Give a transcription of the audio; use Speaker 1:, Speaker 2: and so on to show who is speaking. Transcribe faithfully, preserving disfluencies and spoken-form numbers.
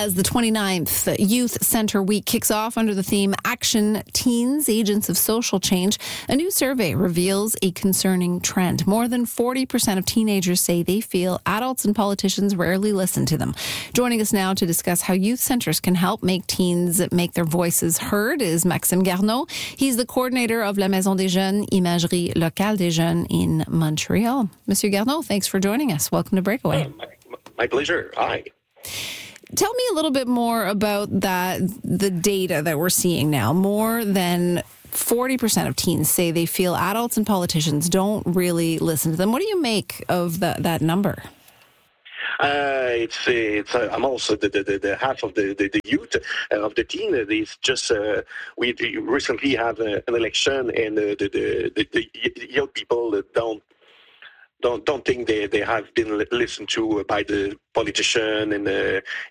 Speaker 1: As the twenty-ninth Youth Centre Week kicks off under the theme Action Teens, Agents of Social Change, a new survey reveals a concerning trend. More than forty percent of teenagers say they feel adults and politicians rarely listen to them. Joining us now to discuss how youth centres can help make teens make their voices heard is Maxime Garneau. He's the coordinator of La Maison des Jeunes, Imagerie Locale des Jeunes in Montreal. Monsieur Garneau, thanks for joining us. Welcome to Breakaway.
Speaker 2: Uh, my, my pleasure. Hi.
Speaker 1: Tell me a little bit more about that, the data that we're seeing now. More than forty percent of teens say they feel adults and politicians don't really listen to them. What do you make of the, that number?
Speaker 2: Uh, it's it's uh, I'm also the, the, the half of the, the, the youth uh, of the teen. It's just uh, we recently had uh, an election, and uh, the, the, the the young people don't don't don't think they, they have been listened to by the politician, and uh,